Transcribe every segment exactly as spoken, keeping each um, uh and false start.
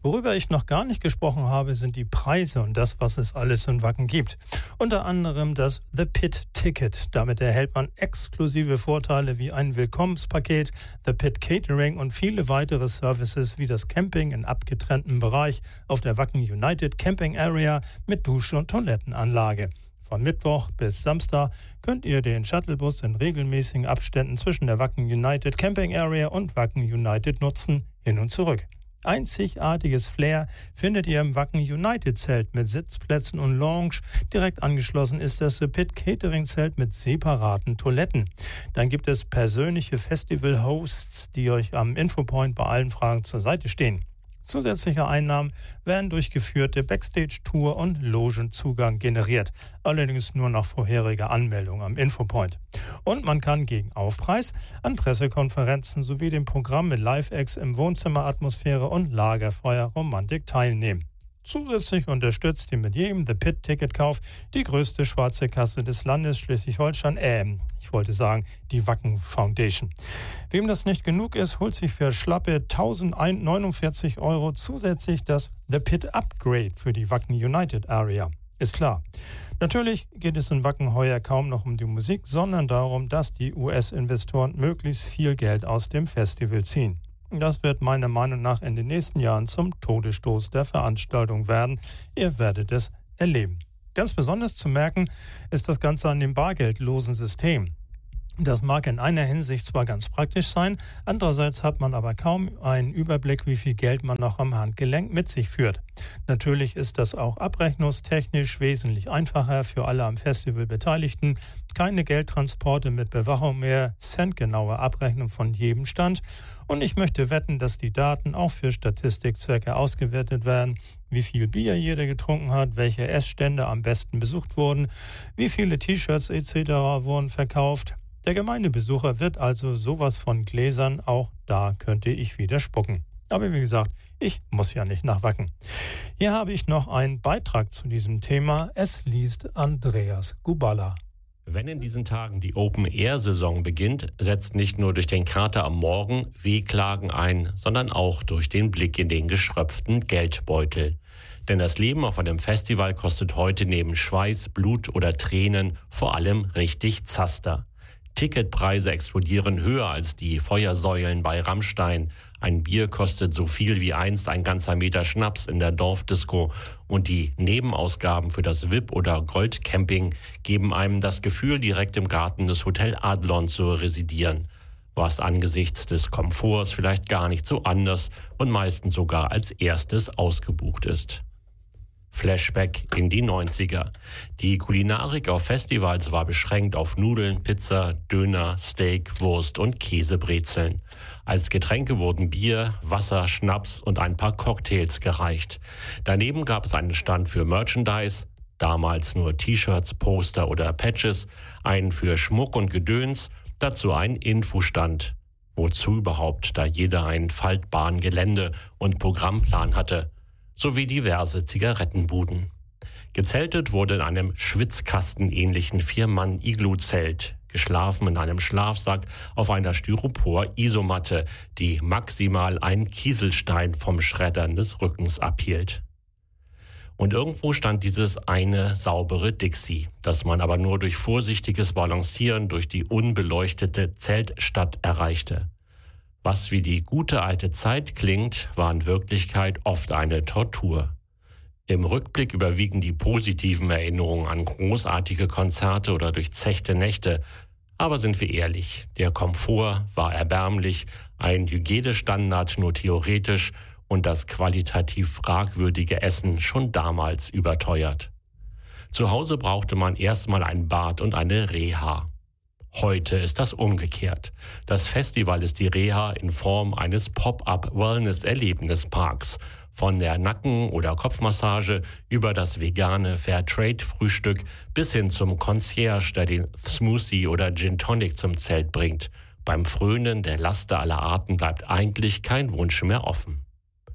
Worüber ich noch gar nicht gesprochen habe, sind die Preise und das, was es alles in Wacken gibt. Unter anderem das The Pit Ticket. Damit erhält man exklusive Vorteile wie ein Willkommenspaket, The Pit Catering und viele weitere Services wie das Camping in abgetrenntem Bereich auf der Wacken United Camping Area mit Dusche- und Toilettenanlage. Von Mittwoch bis Samstag könnt ihr den Shuttlebus in regelmäßigen Abständen zwischen der Wacken United Camping Area und Wacken United nutzen, hin und zurück. Einzigartiges Flair findet ihr im Wacken United Zelt mit Sitzplätzen und Lounge. Direkt angeschlossen ist das The Pit Catering Zelt mit separaten Toiletten. Dann gibt es persönliche Festival-Hosts, die euch am Infopoint bei allen Fragen zur Seite stehen. Zusätzliche Einnahmen werden durch geführte Backstage-Tour und Logenzugang generiert, allerdings nur nach vorheriger Anmeldung am Infopoint. Und man kann gegen Aufpreis an Pressekonferenzen sowie dem Programm mit Live-Acts im Wohnzimmeratmosphäre und Lagerfeuer-Romantik teilnehmen. Zusätzlich unterstützt ihr mit jedem The Pit-Ticketkauf die größte schwarze Kasse des Landes Schleswig-Holstein, äh, ich wollte sagen, die Wacken Foundation. Wem das nicht genug ist, holt sich für schlappe tausendneunundvierzig Euro zusätzlich das The Pit Upgrade für die Wacken United Area. Ist klar. Natürlich geht es in Wacken heuer kaum noch um die Musik, sondern darum, dass die U S-Investoren möglichst viel Geld aus dem Festival ziehen. Das wird meiner Meinung nach in den nächsten Jahren zum Todesstoß der Veranstaltung werden. Ihr werdet es erleben. Ganz besonders zu merken ist das Ganze an dem bargeldlosen System. Das mag in einer Hinsicht zwar ganz praktisch sein, andererseits hat man aber kaum einen Überblick, wie viel Geld man noch am Handgelenk mit sich führt. Natürlich ist das auch abrechnungstechnisch wesentlich einfacher für alle am Festival Beteiligten. Keine Geldtransporte mit Bewachung mehr, centgenaue Abrechnung von jedem Stand. Und ich möchte wetten, dass die Daten auch für Statistikzwecke ausgewertet werden, wie viel Bier jeder getrunken hat, welche Essstände am besten besucht wurden, wie viele T-Shirts et cetera wurden verkauft. Der gemeine Besucher wird also sowas von Gläsern, auch da könnte ich wieder spucken. Aber wie gesagt, ich muss ja nicht nach Wacken. Hier habe ich noch einen Beitrag zu diesem Thema. Es liest Andreas Guballa. Wenn in diesen Tagen die Open-Air-Saison beginnt, setzt nicht nur durch den Kater am Morgen Wehklagen ein, sondern auch durch den Blick in den geschröpften Geldbeutel. Denn das Leben auf einem Festival kostet heute neben Schweiß, Blut oder Tränen vor allem richtig Zaster. Ticketpreise explodieren höher als die Feuersäulen bei Rammstein. Ein Bier kostet so viel wie einst ein ganzer Meter Schnaps in der Dorfdisco. Und die Nebenausgaben für das V I P- oder Goldcamping geben einem das Gefühl, direkt im Garten des Hotel Adlon zu residieren. Was angesichts des Komforts vielleicht gar nicht so anders und meistens sogar als erstes ausgebucht ist. Flashback in die neunziger. Die Kulinarik auf Festivals war beschränkt auf Nudeln, Pizza, Döner, Steak, Wurst und Käsebrezeln. Als Getränke wurden Bier, Wasser, Schnaps und ein paar Cocktails gereicht. Daneben gab es einen Stand für Merchandise, damals nur T-Shirts, Poster oder Patches, einen für Schmuck und Gedöns, dazu einen Infostand. Wozu überhaupt, da jeder einen faltbaren Gelände- und Programmplan hatte. Sowie diverse Zigarettenbuden. Gezeltet wurde in einem Schwitzkasten-ähnlichen Vier-Mann-Iglu-Zelt, geschlafen in einem Schlafsack auf einer Styropor-Isomatte, die maximal einen Kieselstein vom Schreddern des Rückens abhielt. Und irgendwo stand dieses eine saubere Dixie, das man aber nur durch vorsichtiges Balancieren durch die unbeleuchtete Zeltstadt erreichte. Was wie die gute alte Zeit klingt, war in Wirklichkeit oft eine Tortur. Im Rückblick überwiegen die positiven Erinnerungen an großartige Konzerte oder durchzechte Nächte. Aber sind wir ehrlich, der Komfort war erbärmlich, ein Hygienestandard nur theoretisch und das qualitativ fragwürdige Essen schon damals überteuert. Zu Hause brauchte man erstmal ein Bad und eine Reha. Heute ist das umgekehrt. Das Festival ist die Reha in Form eines Pop-up-Wellness-Erlebnisparks. Von der Nacken- oder Kopfmassage über das vegane Fairtrade-Frühstück bis hin zum Concierge, der den Smoothie oder Gin Tonic zum Zelt bringt. Beim Frönen der Laster aller Arten bleibt eigentlich kein Wunsch mehr offen.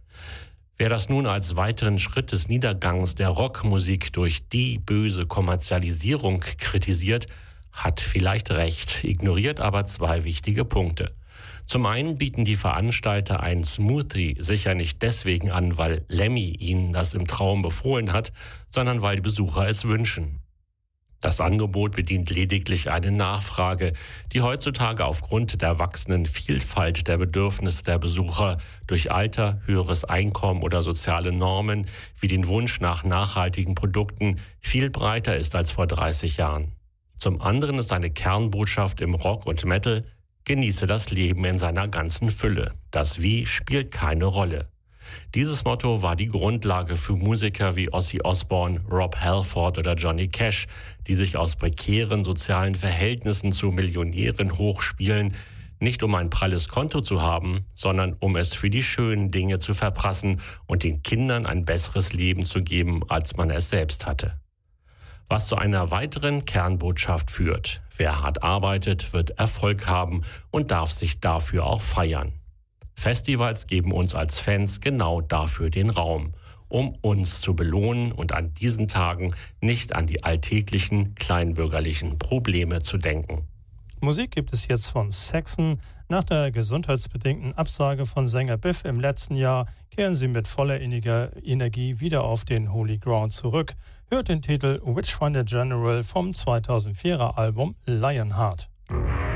Wer das nun als weiteren Schritt des Niedergangs der Rockmusik durch die böse Kommerzialisierung kritisiert, hat vielleicht recht, ignoriert aber zwei wichtige Punkte. Zum einen bieten die Veranstalter einen Smoothie sicher nicht deswegen an, weil Lemmy ihnen das im Traum befohlen hat, sondern weil die Besucher es wünschen. Das Angebot bedient lediglich eine Nachfrage, die heutzutage aufgrund der wachsenden Vielfalt der Bedürfnisse der Besucher durch Alter, höheres Einkommen oder soziale Normen wie den Wunsch nach nachhaltigen Produkten viel breiter ist als vor dreißig Jahren. Zum anderen ist eine Kernbotschaft im Rock und Metal: Genieße das Leben in seiner ganzen Fülle. Das Wie spielt keine Rolle. Dieses Motto war die Grundlage für Musiker wie Ozzy Osbourne, Rob Halford oder Johnny Cash, die sich aus prekären sozialen Verhältnissen zu Millionären hochspielen, nicht um ein pralles Konto zu haben, sondern um es für die schönen Dinge zu verprassen und den Kindern ein besseres Leben zu geben, als man es selbst hatte. Was zu einer weiteren Kernbotschaft führt: Wer hart arbeitet, wird Erfolg haben und darf sich dafür auch feiern. Festivals geben uns als Fans genau dafür den Raum, um uns zu belohnen und an diesen Tagen nicht an die alltäglichen, kleinbürgerlichen Probleme zu denken. Musik gibt es jetzt von Saxon. Nach der gesundheitsbedingten Absage von Sänger Biff im letzten Jahr kehren sie mit voller inniger Energie wieder auf den Holy Ground zurück. Hört den Titel Witchfinder General vom zweitausendvierer Album Lionheart.